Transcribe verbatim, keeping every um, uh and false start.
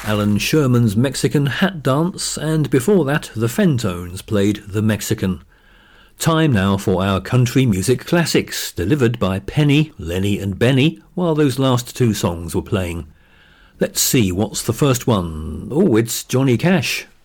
Alan Sherman's Mexican Hat Dance, and before that the Fentones played The Mexican. Time now for our country music classics, delivered by Penny, Lenny and Benny while those last two songs were playing. Let's see, what's the first one? Oh, it's Johnny Cash.